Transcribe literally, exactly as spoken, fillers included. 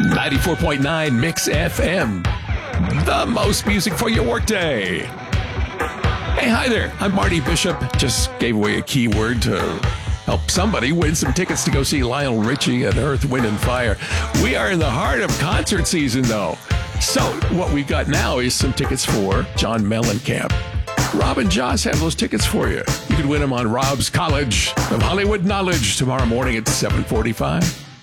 ninety-four point nine Mix F M. The most music for your workday. Hey, hi there. I'm Marty Bishop. Just gave away a keyword to help somebody win some tickets to go see Lionel Richie at Earth, Wind and Fire. We are in the heart of concert season, though. So what we've got now is some tickets for John Mellencamp. Rob and Joss have those tickets for you. You can win them on Rob's College of Hollywood Knowledge tomorrow morning at seven forty-five.